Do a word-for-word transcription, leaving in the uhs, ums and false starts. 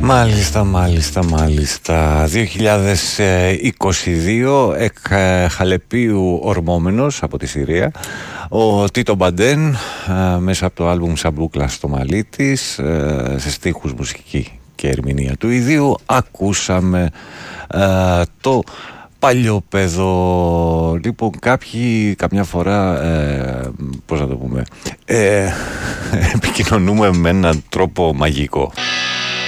Μάλιστα, μάλιστα, μάλιστα. δύο χιλιάδες είκοσι δύο, εκ Χαλεπίου ορμόμενος από τη Συρία, ο Τίτο Μπαντέν, μέσα από το άλμπουμ Σαμπούκλα στο μαλλί της, σε στίχους, μουσική και ερμηνεία του ιδίου, ακούσαμε το παλιόπαιδο. Λοιπόν, κάποιοι καμιά φορά ε, πώς να το πούμε, ε, επικοινωνούμε με έναν τρόπο μαγικό.